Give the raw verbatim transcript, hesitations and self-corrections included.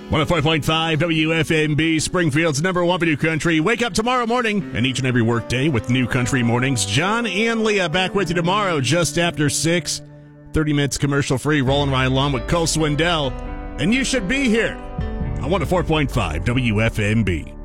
one oh four point five W F M B, Springfield's number one for New Country. Wake up tomorrow morning and each and every workday with New Country Mornings. John and Leah back with you tomorrow just after six. thirty minutes commercial-free, rolling right along with Cole Swindell. And you should be here on one oh four point five W F M B.